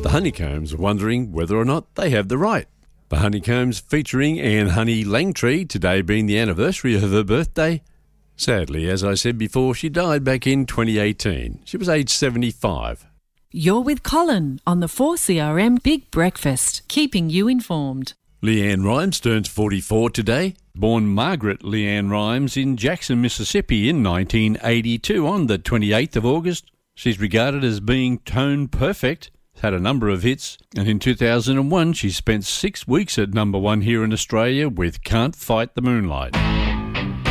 The Honeycombs are wondering whether or not they have the right. The Honeycombs featuring Anne Honey Langtree, today being the anniversary of her birthday. Sadly, as I said before, she died back in 2018. She was aged 75. You're with Colin on the 4CRM Big Breakfast, keeping you informed. Leanne Rimes turns 44 today. Born Margaret Leanne Rimes in Jackson, Mississippi in 1982 on the 28th of August. She's regarded as being tone perfect, had a number of hits, and in 2001 she spent 6 weeks at number one here in Australia with Can't Fight the Moonlight.